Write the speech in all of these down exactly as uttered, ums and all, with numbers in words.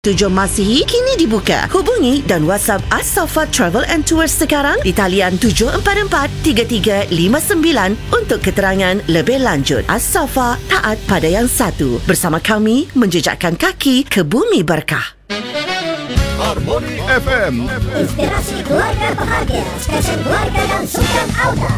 tujuh Masihi kini dibuka. Hubungi dan WhatsApp As-Safa Travel and Tours sekarang di talian tujuh empat empat tiga tiga lima sembilan untuk keterangan lebih lanjut. As-Safa, taat pada yang satu. Bersama kami menjejakkan kaki ke bumi berkah. Harmoni F M, inspirasi keluarga bahagia, stesen keluarga dan sukan Auda.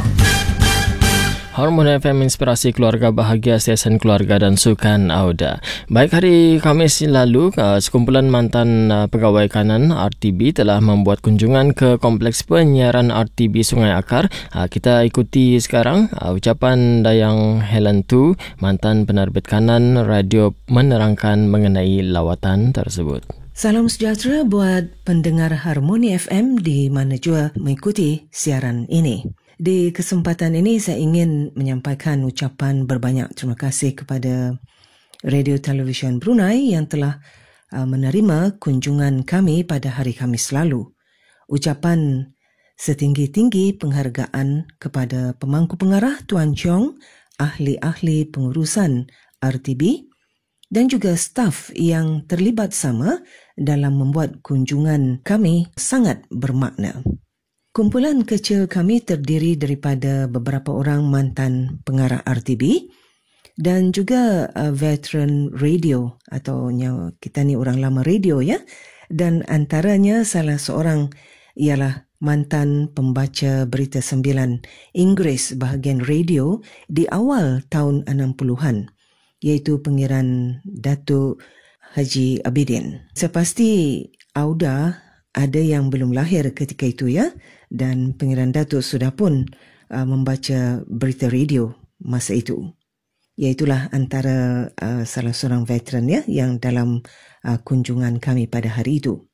Harmoni F M, inspirasi keluarga bahagia, stesen keluarga dan sukan Auda. Baik, hari Khamis lalu, sekumpulan mantan pegawai kanan R T B telah membuat kunjungan ke kompleks penyiaran R T B Sungai Akar. Kita ikuti sekarang ucapan Dayang Helen Tu, mantan penerbit kanan radio, menerangkan mengenai lawatan tersebut. Salam sejahtera buat pendengar Harmoni F M di mana jua mengikuti siaran ini. Di kesempatan ini saya ingin menyampaikan ucapan berbanyak terima kasih kepada Radio Television Brunei yang telah uh, menerima kunjungan kami pada hari Khamis lalu. Ucapan setinggi-tinggi penghargaan kepada pemangku pengarah Tuan Chong, ahli-ahli pengurusan R T B dan juga staf yang terlibat sama dalam membuat kunjungan kami sangat bermakna. Kumpulan kecil kami terdiri daripada beberapa orang mantan pengarah R T B dan juga uh, veteran radio atau kita ni orang lama radio ya, dan antaranya salah seorang ialah mantan pembaca berita sembilan Inggeris bahagian radio di awal tahun enam puluhan, iaitu Pengiran Datuk Haji Abidin. Sepasti Auda ada yang belum lahir ketika itu ya, dan Pengiran Datuk sudah pun uh, membaca berita radio masa itu. Iaitulah antara uh, salah seorang veteran ya yang dalam uh, kunjungan kami pada hari itu.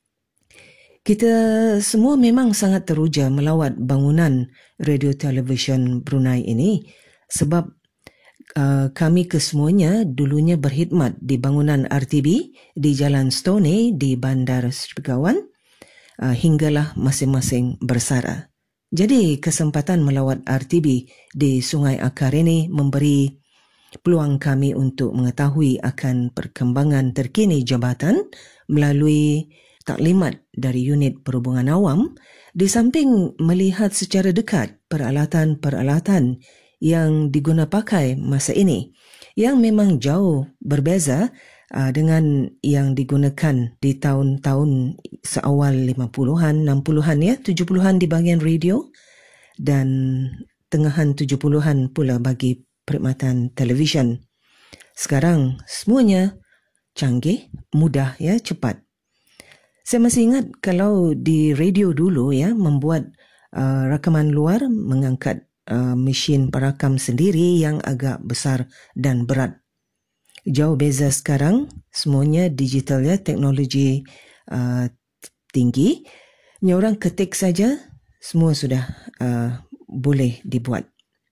Kita semua memang sangat teruja melawat bangunan radio television Brunei ini sebab uh, kami kesemuanya dulunya berkhidmat di bangunan R T B di Jalan Stoney di Bandar Sri Begawan. Uh, hinggalah masing-masing bersara. Jadi kesempatan melawat R T B di Sungai Akar ini memberi peluang kami untuk mengetahui akan perkembangan terkini jabatan melalui taklimat dari unit perhubungan awam, di samping melihat secara dekat peralatan-peralatan yang diguna pakai masa ini yang memang jauh berbeza Uh, dengan yang digunakan di tahun-tahun seawal lima puluhan, enam puluhan ya, tujuh puluhan di bahagian radio dan tengahan tujuh puluhan pula bagi perkhidmatan televisyen. Sekarang semuanya canggih, mudah ya, cepat. Saya masih ingat kalau di radio dulu ya, membuat uh, rakaman luar mengangkat uh, mesin perakam sendiri yang agak besar dan berat. Jauh beza sekarang, semuanya digital ya, teknologi uh, tinggi. Ni orang ketik saja, semua sudah uh, boleh dibuat.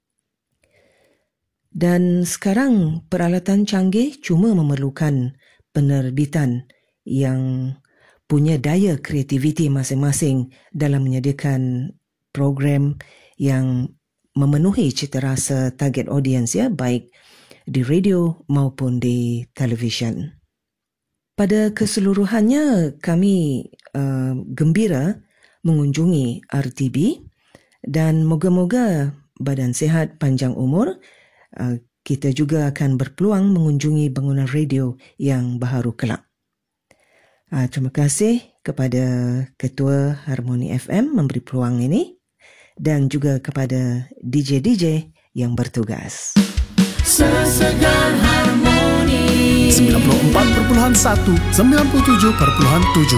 Dan sekarang peralatan canggih cuma memerlukan penerbitan yang punya daya kreativiti masing-masing dalam menyediakan program yang memenuhi cita rasa target audience ya, baik di radio maupun di televisyen. Pada keseluruhannya kami uh, gembira mengunjungi R T B dan moga-moga badan sihat panjang umur. Uh, kita juga akan berpeluang mengunjungi bangunan radio yang baharu kelak. Uh, terima kasih kepada Ketua Harmoni F M memberi peluang ini dan juga kepada D J-D J yang bertugas. Sesegar Harmoni sembilan puluh empat perpuluhan satu, sembilan puluh tujuh perpuluhan tujuh